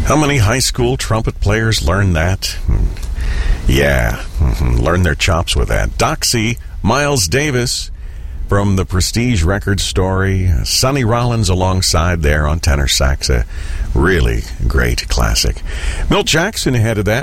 How many high school trumpet players learn that? Yeah, learn their chops with that. Doxy, Miles Davis from the Prestige Records story. Sonny Rollins alongside there on tenor sax. A really great classic. Milt Jackson ahead of that.